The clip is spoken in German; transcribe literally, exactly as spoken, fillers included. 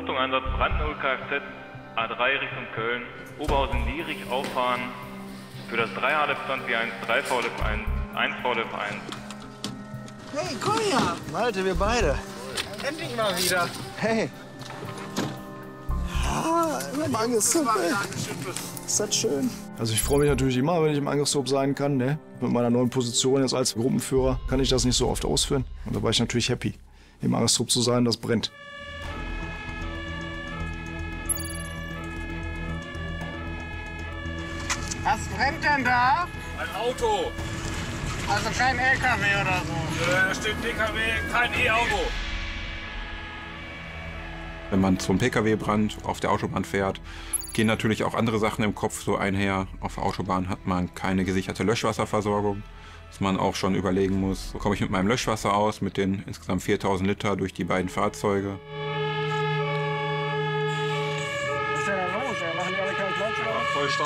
Achtung, Einsatz Brandnull Kfz, A drei Richtung Köln, Oberhausen-Lierich auffahren für das drei H L F zwanzig eins, drei V L F eins, eins V L F eins. Hey, komm her! Malte, wir beide. Endlich mal wieder. Hey. Ah, im Angriffstrupp, ey. Ist das schön. Also ich freue mich natürlich immer, wenn ich im Angriffstrupp sein kann. Ne? Mit meiner neuen Position jetzt als Gruppenführer kann ich das nicht so oft ausführen. Und da war ich natürlich happy, im Angriffstrupp zu sein, das brennt. Was brennt denn da? Ein Auto. Also kein L K W oder so. Da steht P K W, kein E-Auto. Wenn man zum P K W-Brand auf der Autobahn fährt, gehen natürlich auch andere Sachen im Kopf so einher. Auf der Autobahn hat man keine gesicherte Löschwasserversorgung, dass man auch schon überlegen muss, komme ich mit meinem Löschwasser aus, mit den insgesamt viertausend Liter durch die beiden Fahrzeuge. Was ist denn da los? Machen die alle keinen Platz? Voll Stau.